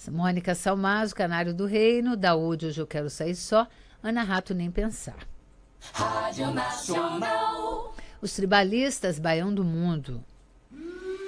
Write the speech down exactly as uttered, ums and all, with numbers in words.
Mônica Salmazo, Canário do Reino, Daúde, Hoje Eu Quero Sair Só, Ana Rato, Nem Pensar. Rádio Nacional. Os Tribalistas, Baião do Mundo.